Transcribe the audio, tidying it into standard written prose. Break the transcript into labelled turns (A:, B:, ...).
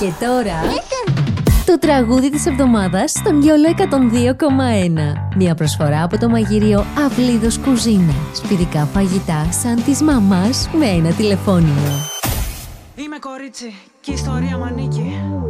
A: Και τώρα το τραγούδι της εβδομάδας στον Γιόλο 102,1. Μια προσφορά από το μαγειρίο Αυλίδος Κουζίνα. Σπιτικά φαγητά σαν της μαμάς με ένα τηλεφώνημα.
B: Είμαι κορίτσι και η ιστορία μ' ανήκει.